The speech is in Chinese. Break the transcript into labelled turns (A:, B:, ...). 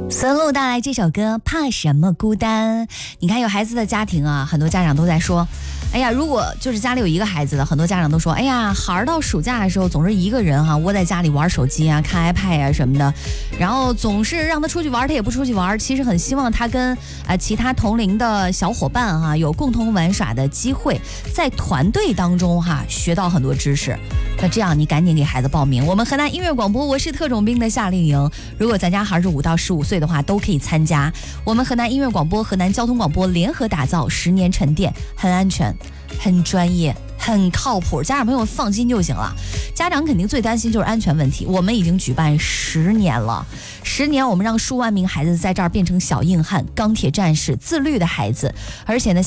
A: 孙露带来这首歌《怕什么孤单》。你看有孩子的家庭啊，很多家长都在说，哎呀，如果就是家里有一个孩子的，很多家长都说，哎呀，孩儿到暑假的时候总是一个人窝在家里玩手机啊，看 iPad 啊什么的，然后总是让他出去玩，他也不出去玩。其实很希望他跟其他同龄的小伙伴有共同玩耍的机会，在团队当中学到很多知识。那这样你赶紧给孩子报名，我们河南音乐广播我是特种兵的夏令营，如果咱家孩是5到15岁的话都可以参加。我们河南音乐广播、河南交通广播联合打造10年沉淀，很安全、很专业、很靠谱，家长朋友放心就行了。家长肯定最担心就是安全问题，我们已经举办10年了，10年我们让数万名孩子在这儿变成小硬汉、钢铁战士、自律的孩子，而且呢